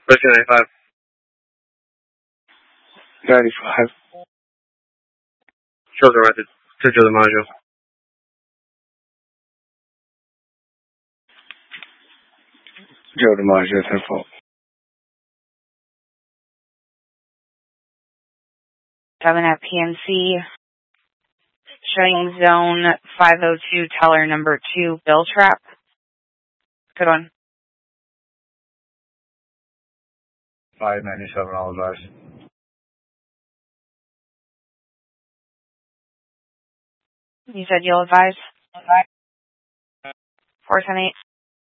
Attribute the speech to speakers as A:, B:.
A: 1395.
B: 95.
A: Shows directed to the module.
B: Joe DiMaggio, 10-4.
C: 7 at PNC, showing zone 502, teller number 2, bill trap. Good one.
B: 597, all advice.
C: You said you'll advise? 478.